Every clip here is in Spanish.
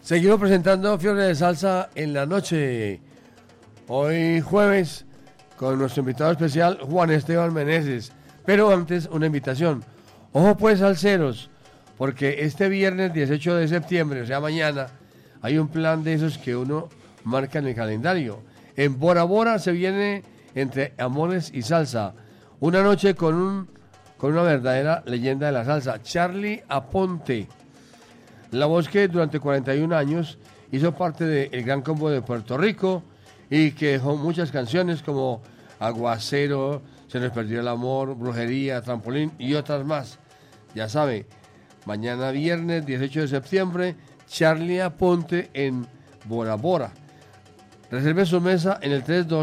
Seguimos presentando Fiebre de Salsa en la noche. Hoy jueves con nuestro invitado especial Juan Esteban Meneses. Pero antes una invitación. Ojo pues salseros, porque este viernes 18 de septiembre, o sea mañana, hay un plan de esos que uno marca en el calendario. En Bora Bora se viene Entre Amores y Salsa. Una noche con una verdadera leyenda de la salsa, Charlie Aponte. La voz que durante 41 años hizo parte del Gran Combo de Puerto Rico y que dejó muchas canciones como Aguacero, Se nos perdió el amor, Brujería, Trampolín y otras más. Ya sabe, mañana viernes 18 de septiembre, Charlie Aponte en Bora Bora. Reserve su mesa en el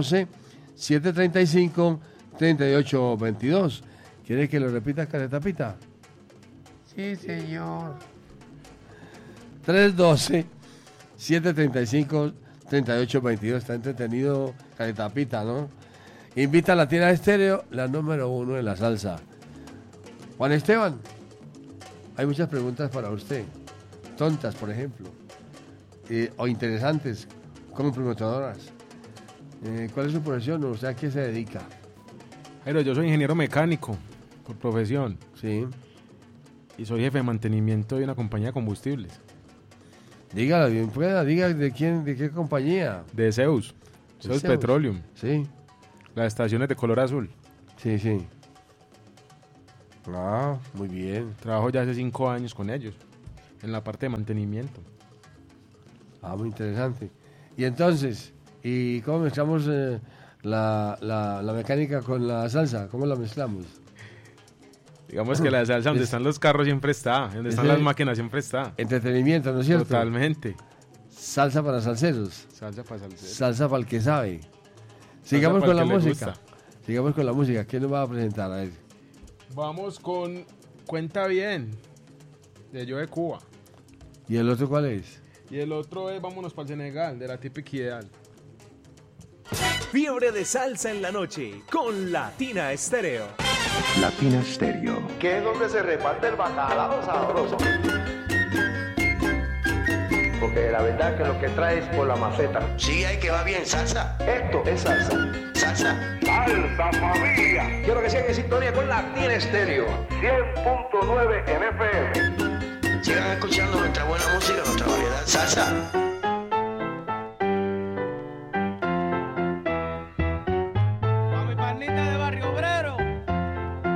312-735-3822. ¿Quiere que lo repita, Caretapita? Sí, señor. 312-735-3822. Está entretenido, Caretapita, ¿no? Invita a Latina Estéreo, la número 1 en la salsa. Juan Esteban, hay muchas preguntas para usted. Tontas, por ejemplo. O interesantes, comprometedoras. ¿Cuál es su profesión? ¿O sea, a qué se dedica? Pero yo soy ingeniero mecánico, por profesión. Sí. Y soy jefe de mantenimiento de una compañía de combustibles. Dígalo bien pueda, diga de qué compañía. De Zeus. Zeus Petroleum. Sí. Las estaciones de color azul. Sí, sí. Ah, muy bien. Trabajo ya hace 5 años con ellos, en la parte de mantenimiento. Ah, muy interesante. Y entonces, ¿y cómo mezclamos la mecánica con la salsa? ¿Cómo la mezclamos? Digamos que la salsa donde están los carros siempre está, donde están las máquinas siempre está. Entretenimiento, ¿no es cierto? Totalmente. Salsa para salseros. Salsa para salseros. Salsa para el que sabe. Sigamos con la música. Sigamos con la música. ¿Quién nos va a presentar? A ver. Vamos con Cuenta Bien, de Yo de Cuba. ¿Y el otro cuál es? Y el otro es Vámonos para el Senegal, de la Típica Ideal. Fiebre de salsa en la noche con Latina Estéreo. Latina Estéreo. Que es donde se reparte el bacalao sabroso. Porque la verdad que lo que trae es por la maceta. Sí, hay que va bien, salsa. Esto es salsa. Salsa. Salsa familia. Quiero que sigan en sintonía con Latina Estéreo. 100.9 FM. Sigan escuchando nuestra buena música, nuestra variedad. Salsa.